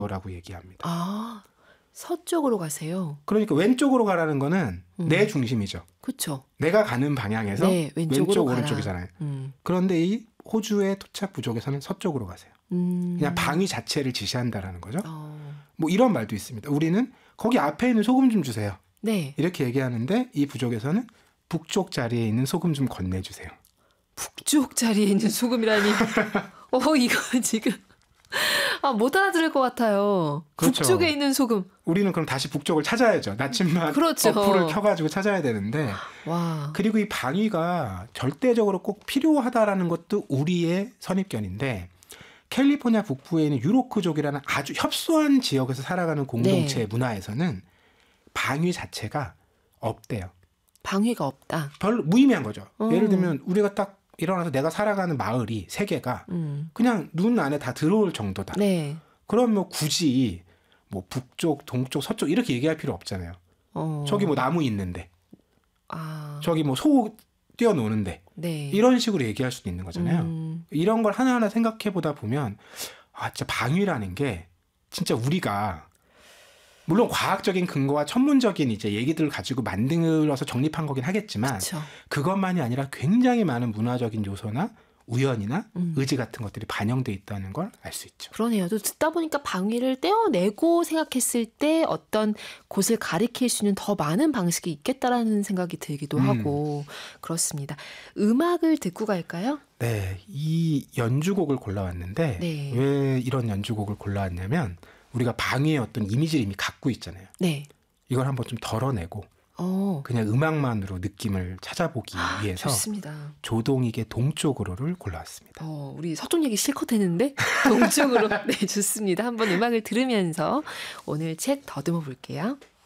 라고 얘기합니다. 아, 서쪽으로 가세요. 그러니까 왼쪽으로 가라는 거는 내 중심이죠. 그렇죠. 내가 가는 방향에서 네, 왼쪽 오른쪽이잖아요. 그런데 이 호주의 토착 부족에서는 서쪽으로 가세요. 그냥 방위 자체를 지시한다라는 거죠. 뭐 이런 말도 있습니다. 우리는 거기 앞에 있는 소금 좀 주세요. 네. 이렇게 얘기하는데 이 부족에서는 북쪽 자리에 있는 소금 좀 건네주세요. 북쪽 자리에 있는 소금이라니. 이거 지금 못 알아들을 것 같아요. 그렇죠. 북쪽에 있는 소금. 우리는 그럼 다시 북쪽을 찾아야죠. 나침반 그렇죠. 어플을 켜가지고 찾아야 되는데. 와. 그리고 이 방위가 절대적으로 꼭 필요하다라는 것도 우리의 선입견인데 캘리포니아 북부에 있는 유로크족이라는 아주 협소한 지역에서 살아가는 공동체 네. 문화에서는 방위 자체가 없대요. 방위가 없다. 별로 무의미한 거죠. 예를 들면 우리가 딱 일어나서 내가 살아가는 마을이 세 개가 그냥 눈 안에 다 들어올 정도다. 네. 그럼 뭐 굳이 뭐 북쪽, 동쪽, 서쪽 이렇게 얘기할 필요 없잖아요. 저기 뭐 나무 있는데, 저기 뭐 소 뛰어노는데, 네. 이런 식으로 얘기할 수도 있는 거잖아요. 이런 걸 하나하나 생각해 보다 보면 진짜 방위라는 게 진짜 우리가 물론 과학적인 근거와 천문적인 이제 얘기들을 가지고 만들어서 정립한 거긴 하겠지만 그쵸. 그것만이 아니라 굉장히 많은 문화적인 요소나 우연이나 의지 같은 것들이 반영돼 있다는 걸 알 수 있죠. 그러네요. 또 듣다 보니까 방위를 떼어내고 생각했을 때 어떤 곳을 가리킬 수 있는 더 많은 방식이 있겠다라는 생각이 들기도 하고 그렇습니다. 음악을 듣고 갈까요? 네, 이 연주곡을 골라왔는데 네. 왜 이런 연주곡을 골라왔냐면 우리가 방위의 어떤 이미지를 이미 갖고 있잖아요. 네. 이걸 한번 좀 덜어내고 그냥 음악만으로 느낌을 찾아보기 위해서 좋습니다. 조동익의 동쪽으로를 골라왔습니다. 우리 서쪽 얘기 실컷 했는데 동쪽으로. 네, 좋습니다. 한번 음악을 들으면서 오늘 책 더듬어 볼게요.